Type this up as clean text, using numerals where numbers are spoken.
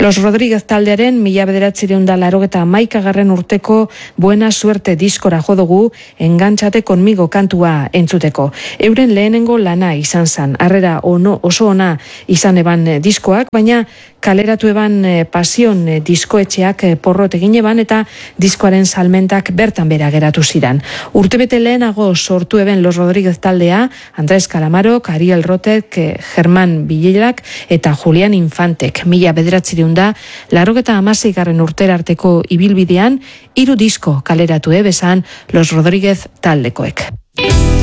Los Rodríguez taldearen 1981 urteko Buena Suerte diskora jo dugu Engantxate konmigo kantua entzuteko. Euren lehenengo lana izan zan, harrera oso ona izan eban diskoak, baina kaleratu eban Pasion diskoetxeak porrot egin eban eta diskoaren salmentak bertan bera geratu ziran. Urtebete lehenago sortu eben Los Rodríguez taldea, Andrés Calamarok, Ariel Rotek, Germán Vilelak eta Julián Infantek. 1986 urtera arteko ibilbidean 3 disko kaleratu bezan Los Rodríguez taldekoek.